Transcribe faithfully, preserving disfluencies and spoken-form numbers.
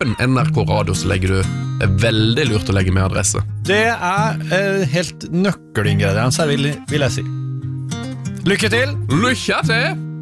appen N R K Radio, så legger du, det er veldig lurt å legge med adresse. Det er eh, helt nøkkelingrediens her, vil, vil jeg si. Lykke til! Lykke til!